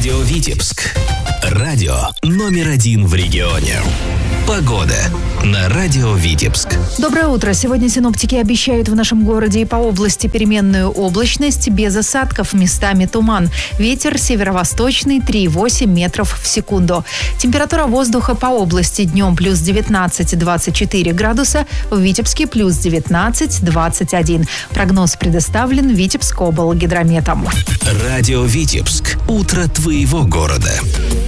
Радио Витебск. Радио номер 1 в регионе. Погода на Радио Витебск. Доброе утро. Сегодня синоптики обещают в нашем городе и по области переменную облачность, без осадков, местами туман. Ветер северо-восточный 3,8 метров в секунду. Температура воздуха по области днем плюс 19-24 градуса, в Витебске плюс 19-21. Прогноз предоставлен Витебскоблгидрометом. Радио Витебск. Утро твоего города.